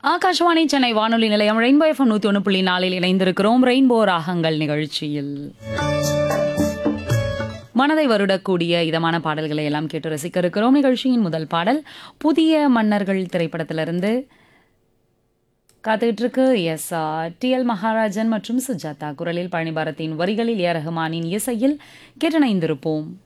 ஆகாஷவாணி சென்னை வானொலி நிலையம் rainbow FM 101.4 இணைந்திருக்கிறோம். ரெயின்போ ராகங்கள் நிகழ்ச்சியில் மனதை வருடக்கூடிய இதமான பாடல்களை எல்லாம் கேட்டு ரசிக்க இருக்கிறோம். நிகழ்ச்சியின் முதல் பாடல் புதிய மன்னர்கள் திரைப்படத்திலிருந்து காத்துக்கிட்டு இருக்கு. டி.எல். மகாராஜன் மற்றும் சுஜாதா குரலில் பழனி பாரதியின் வரிகளில் ஏ ரஹ்மானின் இசையில் கேட்டணைந்திருப்போம்.